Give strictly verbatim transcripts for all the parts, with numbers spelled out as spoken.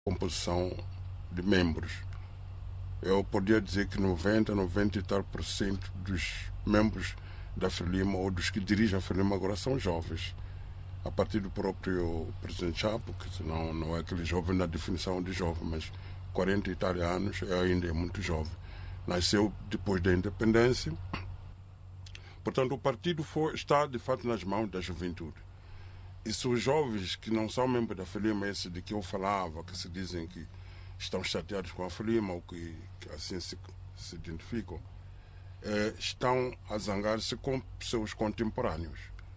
composição de membros. Eu podia dizer que noventa, noventa e tal por cento dos membros da Frelimo ou dos que dirigem a Frelimo agora são jovens. A partir do próprio presidente Chapo, que não, não é aquele jovem na definição de jovem, mas quarenta e tal anos, ainda é muito jovem. Nasceu depois da independência. Portanto, o partido foi, está, de fato, nas mãos da juventude. E se os jovens que não são membros da Frelimo, esse de que eu falava, que se dizem que estão chateados com a Frelimo, ou que, que assim se, se identificam, eh, estão a zangar-se com seus contemporâneos.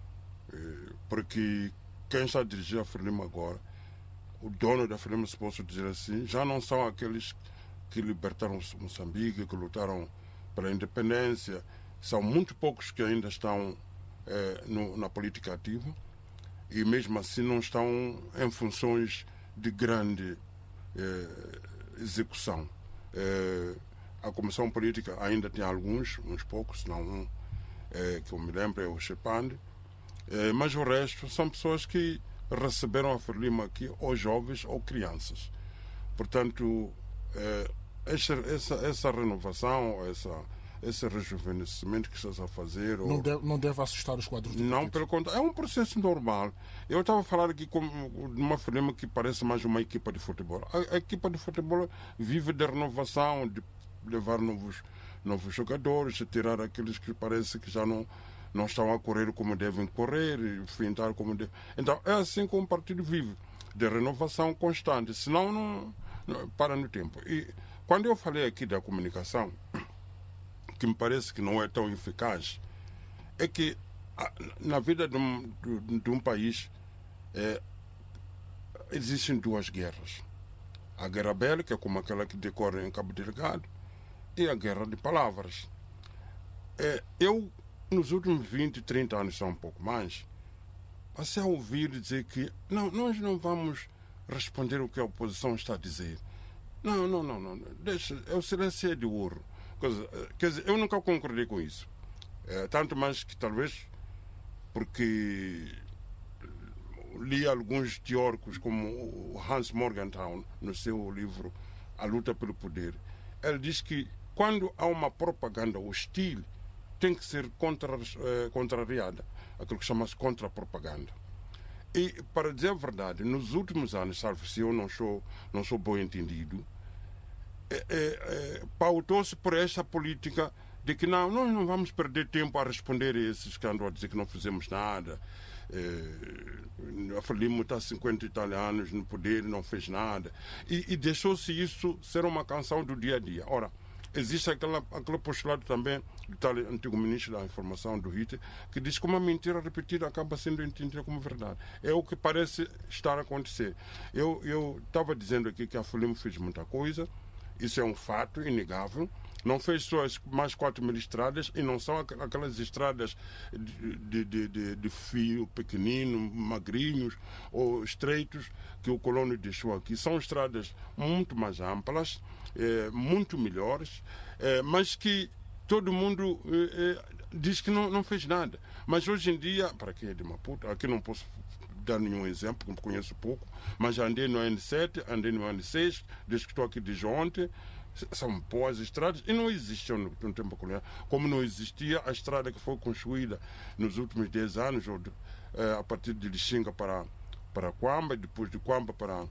Eh, porque quem está a dirigir a Frelimo agora, o dono da Frelimo, se posso dizer assim, já não são aqueles que libertaram Moçambique, que lutaram pela independência. São muito poucos que ainda estão eh, no, na política ativa e mesmo assim não estão em funções de grande eh, execução. Eh, a Comissão Política ainda tem alguns, uns poucos, senão um eh, que eu me lembro é o Chepande, eh, mas o resto são pessoas que receberam a Frelimo aqui, ou jovens ou crianças. Portanto, eh, essa, essa, essa renovação, essa esse rejuvenescimento que estás a fazer... Não, ou... deve, não deve assustar os quadros do Não, partido. pelo contrário, é um processo normal. Eu estava a falar aqui de uma Frelimo que parece mais uma equipa de futebol. A, a equipa de futebol vive de renovação, de levar novos, novos jogadores, de tirar aqueles que parece que já não, não estão a correr como devem correr, enfrentar como devem... Então, é assim que um partido vive, de renovação constante, senão não, não para no tempo. E quando eu falei aqui da comunicação, que me parece que não é tão eficaz, é que na vida de um, de, de um país é, existem duas guerras. A guerra bélica, como aquela que decorre em Cabo Delgado, e a guerra de palavras. É, eu, nos últimos vinte, trinta anos, só um pouco mais, passei a ouvir dizer que não, nós não vamos responder o que a oposição está a dizer. Não, não, não, não. Deixa, é o silêncio é de ouro. Quer dizer, eu nunca concordei com isso. É, tanto mais que talvez porque li alguns teóricos como o Hans Morgenthau no seu livro A Luta pelo Poder. Ele diz que quando há uma propaganda hostil tem que ser contra, eh, contrariada, aquilo que chama-se contra-propaganda. E, para dizer a verdade, nos últimos anos, salvo se eu não sou, não sou bom entendido, É, é, é, pautou-se por esta política de que não, nós não vamos perder tempo a responder a esses que andam a dizer que não fizemos nada. É, a Frelimo está há cinquenta e tal anos no poder e não fez nada. E, e deixou-se isso ser uma canção do dia a dia. Ora, existe aquela, aquele postulado também do tal antigo ministro da Informação, do Hitler, que diz que uma mentira repetida acaba sendo entendida como verdade. É o que parece estar a acontecer. Eu eu estava dizendo aqui que a Frelimo fez muita coisa. Isso é um fato inegável. Não fez só as mais quatro mil estradas e não são aquelas estradas de, de, de, de fio pequenino, magrinhos ou estreitos que o colono deixou aqui. São estradas muito mais amplas, é, muito melhores, é, mas que todo mundo é, diz que não, não fez nada. Mas hoje em dia, para quem é de Maputo, aqui não posso dar nenhum exemplo, porque conheço pouco, mas já andei no N sete, andei no N seis, desde que estou aqui desde ontem. São boas estradas e não existiam no, no tempo colonial, como não existia a estrada que foi construída nos últimos dez anos, ou de, eh, a partir de Lixinga para, para Quamba, depois de Quamba para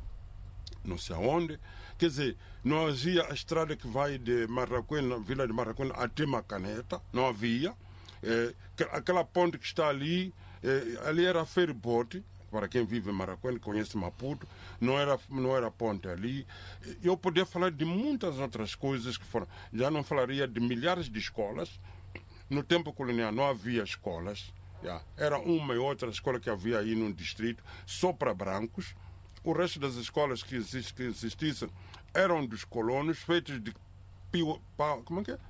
não sei aonde. Quer dizer, não havia a estrada que vai de Marraquena, Vila de Marraquena até Macaneta, não havia. Eh, aquela ponte que está ali, Eh, ali era ferry-boat, para quem vive em Maracuene, conhece Maputo, não era, não era ponte ali. Eu poderia falar de muitas outras coisas que foram. Já não falaria de milhares de escolas. No tempo colonial não havia escolas. Já. Era uma e outra escola que havia aí num distrito, só para brancos. O resto das escolas que, exist, que existissem eram dos colonos, feitos de pio, pau, como é que é?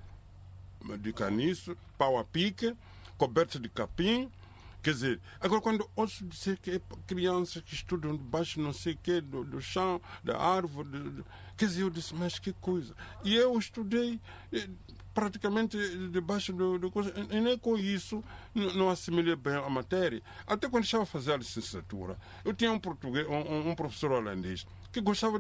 De caniço, pau a pique, cobertos de capim. Quer dizer, agora quando ouço dizer que é crianças que estudam debaixo não sei o quê, do, do chão, da árvore, do, do, quer dizer, eu disse, mas que coisa. E eu estudei eh, praticamente debaixo do, do coisa, e nem com isso não, não assimilei bem a matéria. Até quando estava a fazer a licenciatura, eu tinha um, português, um, um professor holandês que gostava